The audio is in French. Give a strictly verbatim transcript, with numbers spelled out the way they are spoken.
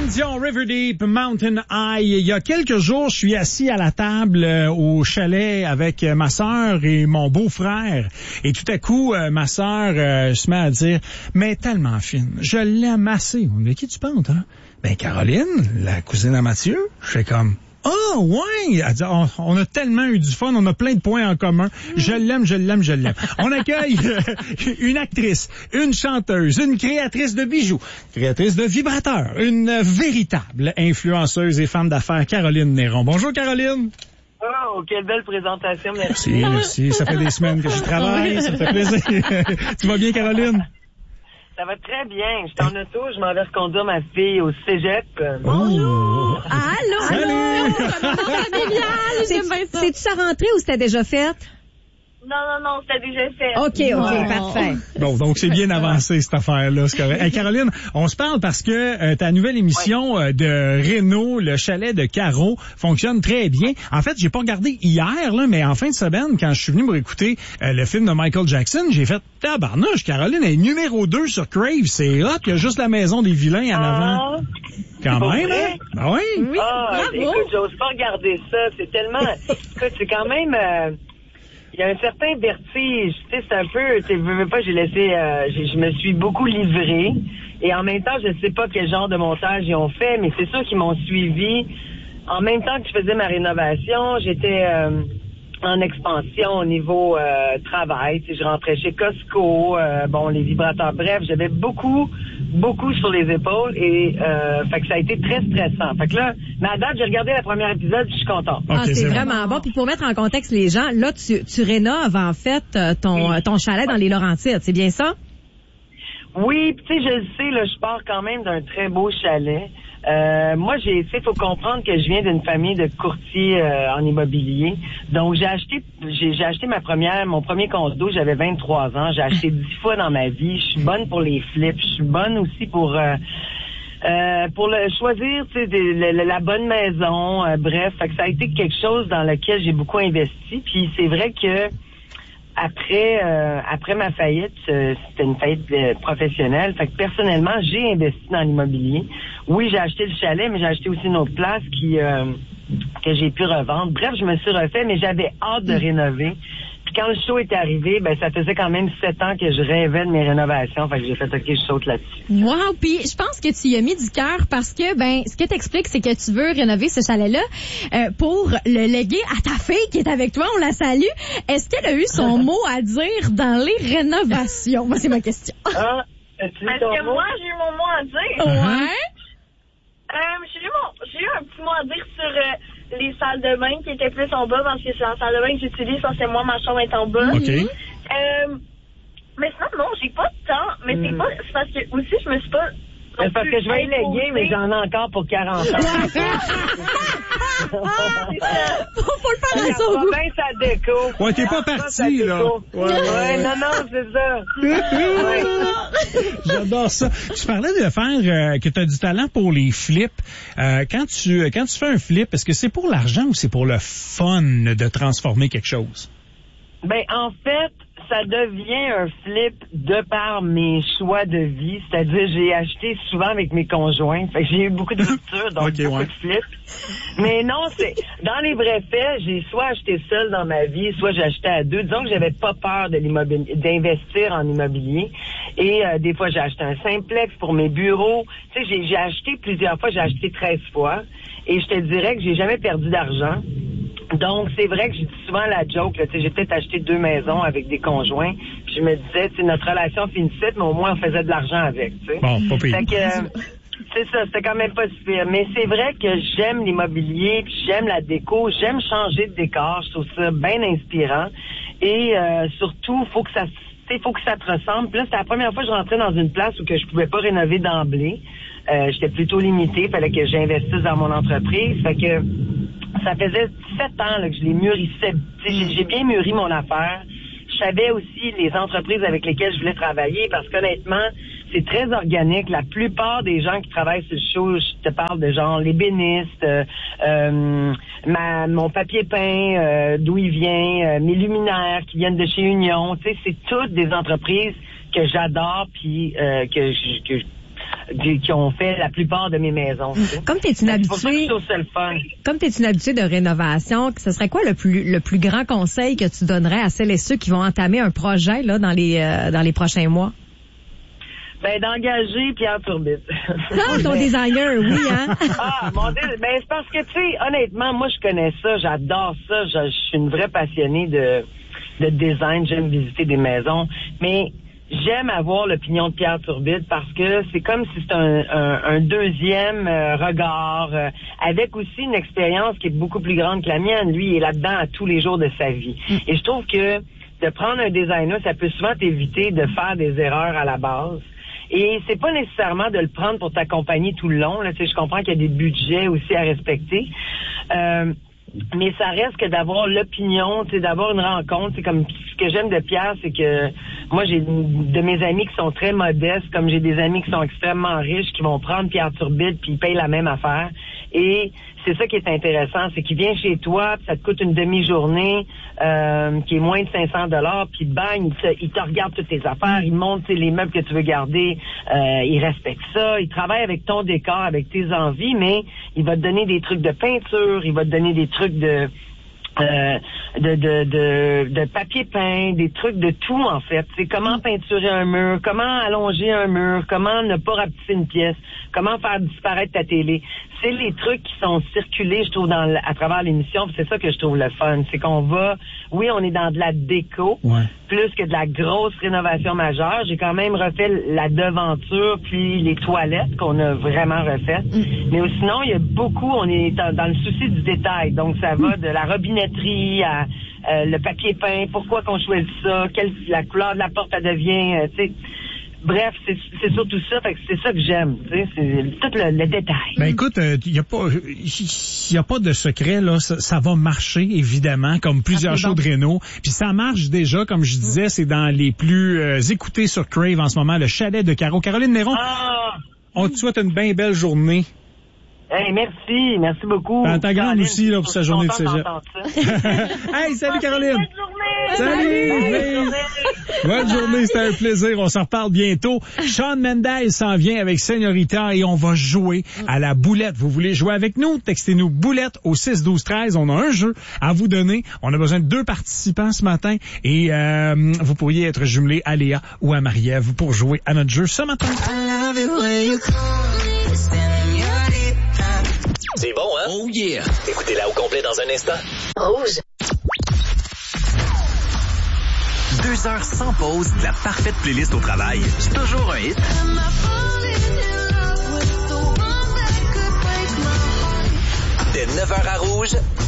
l'émission River Deep Mountain High. Il y a quelques jours, je suis assis à la table euh, au chalet avec euh, ma sœur et mon beau-frère. Et tout à coup, euh, ma sœur euh, se met à dire « Mais tellement fine, je l'aime assez. » De qui tu penses, hein? Ben Caroline, la cousine à Mathieu. Je fais comme... Ah, oh, ouais! Elle dit, on, on a tellement eu du fun, on a plein de points en commun. Je l'aime, je l'aime, je l'aime. On accueille euh, une actrice, une chanteuse, une créatrice de bijoux, créatrice de vibrateurs, une véritable influenceuse et femme d'affaires, Caroline Néron. Bonjour, Caroline! Oh, quelle belle présentation, merci. Merci, merci. Ça fait des semaines que je travaille, ça me fait plaisir. Tu vas bien, Caroline? Ça va très bien. Je suis en auto, je m'en vais reconduire ma fille au cégep. Bonjour! Allô! Salut! C'est, c'est-tu sa rentrée ou c'était déjà fait? Non, non, non, c'était déjà fait. OK, OK, Oh. parfait. Bon, donc c'est bien avancé, cette affaire-là. C'est correct. Hey, Caroline, on se parle parce que euh, ta nouvelle émission euh, de Réno, le chalet de Caro, fonctionne très bien. En fait, j'ai pas regardé hier, là, mais en fin de semaine, quand je suis venu me réécouter euh, le film de Michael Jackson, j'ai fait « Tabarnouche, Caroline est numéro deux sur Crave, c'est hot, il y a juste la maison des vilains en avant. Ah, » Quand c'est même, vrai? hein? Ben oui. Oui, Ah, bravo. écoute, j'ose pas regarder ça. C'est tellement... écoute, c'est quand même... euh, il y a un certain vertige, tu sais, c'est un peu, tu veux, veux pas, j'ai laissé, euh, j'ai- je me suis beaucoup livrée, et en même temps, je sais pas quel genre de montage ils ont fait, mais c'est sûr qu'ils m'ont suivi. En même temps que je faisais ma rénovation, j'étais euh, en expansion au niveau euh, travail, tu sais, je rentrais chez Costco, euh, bon, les vibrateurs, bref, j'avais beaucoup, beaucoup sur les épaules, et euh, fait que ça a été très stressant. Fait que là, mais à date, j'ai regardé le premier épisode, puis je suis contente. Ah, Ok, c'est c'est vraiment bon. Puis pour mettre en contexte les gens, là, tu, tu rénoves en fait euh, ton, Oui. ton chalet dans les Laurentides, c'est bien ça? Oui, puis tu sais, je le sais, là, je pars quand même d'un très beau chalet. Euh, moi, j'ai, tu sais, faut comprendre que je viens d'une famille de courtiers euh, en immobilier. Donc, j'ai acheté, j'ai, j'ai acheté ma première, mon premier condo, j'avais vingt-trois ans. J'ai acheté dix fois dans ma vie. Je suis bonne pour les flips. Je suis bonne aussi pour euh, euh, pour le choisir, tu sais, des- la, la- la bonne maison. euh, bref, fait que ça a été quelque chose dans lequel j'ai beaucoup investi. Puis c'est vrai que après euh, après ma faillite, euh, c'était une faillite euh, professionnelle. Fait que personnellement, j'ai investi dans l'immobilier. Oui, j'ai acheté le chalet, mais j'ai acheté aussi une autre place qui euh, que j'ai pu revendre. Bref, je me suis refait, mais j'avais hâte de rénover. Puis quand le show est arrivé, ben ça faisait quand même sept ans que je rêvais de mes rénovations. Fait que j'ai fait OK, je saute là-dessus. Wow, puis je pense que tu y as mis du cœur parce que ben ce que t'expliques c'est que tu veux rénover ce chalet-là euh, pour le léguer à ta fille qui est avec toi, on la salue. Est-ce qu'elle a eu son mot à dire dans les rénovations? Moi, c'est ma question. Ah, as-tu Parce eu ton que mot? moi, j'ai eu mon mot à dire. Ouais. Euh, j'ai, eu mon, j'ai eu un petit mot à dire sur euh, les salles de bain qui étaient plus en bas parce que c'est la salle de bain que j'utilise parce que moi, ma chambre est en bas. OK. Euh, mais sinon, non, j'ai pas de temps. Mais c'est Hmm. pas... C'est parce que aussi, je me suis pas... non C'est parce plus que je vais y léguer, mais imposée. j'en ai encore pour quarante ans. C'est ça. Faut, faut le faire à son Regarde, goût. ben, ça déco. Ouais, t'es pas Regarde, parti, ça, ça là. déco. Ouais, Ouais, ouais. non, non, c'est ça. Ouais. J'adore ça. Tu parlais de faire euh, que tu as du talent pour les flips. Euh, quand tu quand tu fais un flip, est-ce que c'est pour l'argent ou c'est pour le fun de transformer quelque chose? Ben, en fait, ça devient un flip de par mes choix de vie. C'est-à-dire, j'ai acheté souvent avec mes conjoints. Fait que j'ai eu beaucoup de ruptures, donc Ok, beaucoup ouais. de flips. Mais non, c'est, dans les vrais faits, j'ai soit acheté seul dans ma vie, soit j'ai acheté à deux. Disons que j'avais pas peur de l'immobilier, d'investir en immobilier. Et euh, des fois, j'ai acheté un simplex pour mes bureaux. Tu sais, j'ai, j'ai acheté plusieurs fois, j'ai acheté treize fois. Et je te dirais que j'ai jamais perdu d'argent. Donc, c'est vrai que j'ai dit souvent la joke, là, tu sais, j'ai peut-être acheté deux maisons avec des conjoints, puis je me disais, tu sais, notre relation finissait, mais au moins on faisait de l'argent avec, tu sais. Bon, pas pire. Fait que, euh, c'est ça, c'était quand même pas super. Mais c'est vrai que j'aime l'immobilier, puis j'aime la déco, j'aime changer de décor, je trouve ça bien inspirant. Et euh, surtout, faut que ça, tu sais, faut que ça te ressemble. Puis là, c'était la première fois que je rentrais dans une place où que je pouvais pas rénover d'emblée. Euh, j'étais plutôt limitée, fallait que j'investisse dans mon entreprise. Fait que ça faisait sept ans là, que je les mûrissais. J'ai, j'ai bien mûri mon affaire. Je savais aussi les entreprises avec lesquelles je voulais travailler parce qu'honnêtement, c'est très organique. La plupart des gens qui travaillent sur le show, je te parle de genre l'ébéniste, euh, euh, ma, mon papier peint, euh, d'où il vient, euh, mes luminaires qui viennent de chez Union. Tu sais, c'est toutes des entreprises que j'adore puis euh, que, je, que qui, qui ont fait la plupart de mes maisons. Tu sais. Comme t'es une habituée, c'est pour ça que je trouve ça le fun. Comme t'es une habituée de rénovation, ce serait quoi le plus le plus grand conseil que tu donnerais à celles et ceux qui vont entamer un projet là dans les euh, dans les prochains mois? Ben, d'engager Pierre Turbide. Ah, ton designer, oui, hein? Ah, mon Dieu, ben, c'est parce que, tu sais, honnêtement, moi, je connais ça, j'adore ça, je, je suis une vraie passionnée de, de design, j'aime visiter des maisons, mais j'aime avoir l'opinion de Pierre Turbide parce que c'est comme si c'était un, un, un deuxième euh, regard, euh, avec aussi une expérience qui est beaucoup plus grande que la mienne. Lui, il est là-dedans à tous les jours de sa vie. Mm. Et je trouve que de prendre un designer, ça peut souvent t'éviter de faire des erreurs à la base. Et c'est pas nécessairement de le prendre pour t'accompagner tout le long. Là, tu sais, je comprends qu'il y a des budgets aussi à respecter. Euh, mais ça reste que d'avoir l'opinion, tu sais, d'avoir une rencontre. C'est comme ce que j'aime de Pierre, c'est que moi j'ai de mes amis qui sont très modestes, comme j'ai des amis qui sont extrêmement riches, qui vont prendre Pierre Turbide puis ils payent la même affaire. Et c'est ça qui est intéressant, c'est qu'il vient chez toi, puis ça te coûte une demi-journée euh, qui est moins de cinq cents dollars, puis bang, il te, il te regarde toutes tes affaires, il monte les meubles que tu veux garder, euh, il respecte ça, il travaille avec ton décor, avec tes envies, mais il va te donner des trucs de peinture, il va te donner des trucs de euh, de, de, de, de papier peint, des trucs de tout en fait. C'est comment peinturer un mur, comment allonger un mur, comment ne pas rapetisser une pièce, comment faire disparaître ta télé. C'est les trucs qui sont circulés, je trouve, dans, à travers l'émission. C'est ça que je trouve le fun. C'est qu'on va, oui, on est dans de la déco, ouais. plus que de la grosse rénovation majeure. J'ai quand même refait la devanture, puis les toilettes qu'on a vraiment refaites. Mm. Mais sinon, il y a beaucoup, on est dans, dans le souci du détail. Donc, ça va de la robinetterie à euh, le papier peint, pourquoi qu'on choisit ça, quelle la couleur de la porte, elle devient, euh, tu sais. Bref, c'est, c'est surtout ça, fait que c'est ça que j'aime, tu sais, c'est tout le, le détail. Ben écoute, il euh, y a pas, il y a pas de secret là, ça, ça va marcher évidemment, comme plusieurs shows de réno. Puis ça marche déjà, comme je disais, c'est dans les plus euh, écoutés sur Crave en ce moment, le chalet de Caro. Caroline Néron, ah! On te souhaite une bien belle journée. Hey, merci, merci beaucoup. Ben, ta grande aussi, là, pour sa journée de cégep. Hey, salut Caroline! Bonne journée! Salut! Bonne journée! Bonne journée, c'était un plaisir. On s'en reparle bientôt. Shawn Mendes s'en vient avec Señorita et on va jouer à la boulette. Vous voulez jouer avec nous? Textez-nous boulette au six douze treize. On a un jeu à vous donner. On a besoin de deux participants ce matin et euh, vous pourriez être jumelés à Léa ou à Marie-Ève pour jouer à notre jeu ce matin. C'est bon, hein? Oh yeah! Écoutez-la au complet dans un instant. Rouge. Deux heures sans pause, la parfaite playlist au travail. C'est toujours un hit. Dès neuf heures à Rouge,